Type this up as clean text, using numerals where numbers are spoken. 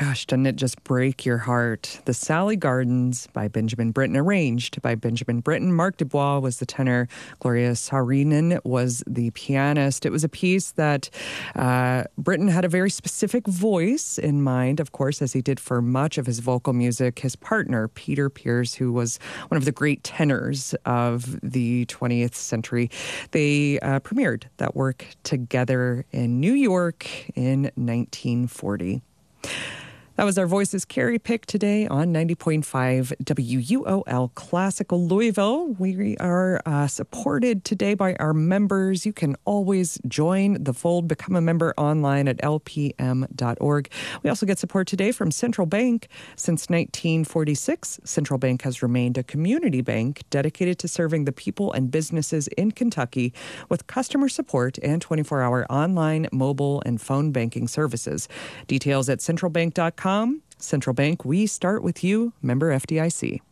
Gosh, doesn't it just break your heart? The Sally Gardens by Benjamin Britten, arranged by Benjamin Britten. Mark Dubois was the tenor. Gloria Saarinen was the pianist. It was a piece that Britten had a very specific voice in mind, of course, as he did for much of his vocal music. His partner, Peter Pierce, who was one of the great tenors of the 20th century, they premiered that work together in New York in 1940. That was our Voices Carry pick today on 90.5 WUOL Classical Louisville. We are supported today by our members. You can always join the fold, become a member online at lpm.org. We also get support today from Central Bank. Since 1946, Central Bank has remained a community bank dedicated to serving the people and businesses in Kentucky with customer support and 24-hour online, mobile, and phone banking services. Details at centralbank.com. Central Bank, we start with you, member FDIC.